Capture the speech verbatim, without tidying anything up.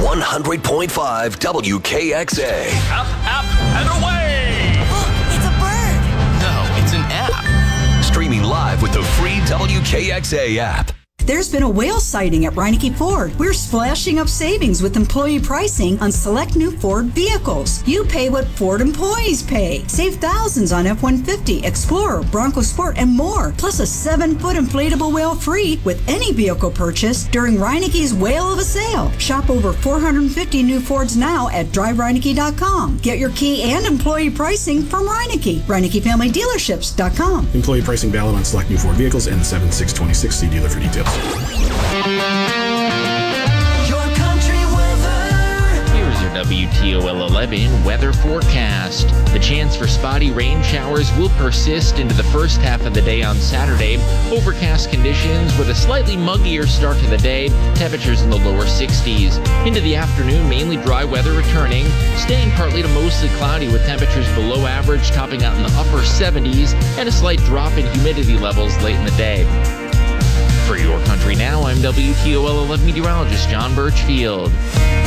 one hundred point five W K X A. Up, up, and away! Look, it's a bird. No, it's an app. Streaming live with the free W K X A app. There's been a whale sighting at Reineke Ford. We're splashing up savings with employee pricing on select new Ford vehicles. You pay what Ford employees pay. Save thousands on F one fifty, Explorer, Bronco Sport, and more. Plus a seven-foot inflatable whale free with any vehicle purchase during Reineke's Whale of a Sale. Shop over four hundred fifty new Fords now at drive reineke dot com. Get your key and employee pricing from Reineke. Reineke Family Dealerships dot com. Employee pricing valid on select new Ford vehicles and seven six twenty-six. See dealer for details. Your country weather. Here's your W T O L eleven weather forecast. The chance for spotty rain showers will persist into the first half of the day on Saturday. Overcast conditions with a slightly muggier start to the day. Temperatures in the lower sixties. Into the afternoon, mainly dry weather returning. Staying partly to mostly cloudy with temperatures below average, topping out in the upper seventies, and a slight drop in humidity levels late in the day. For Your Country Now, I'm W T O L eleven meteorologist John Birchfield.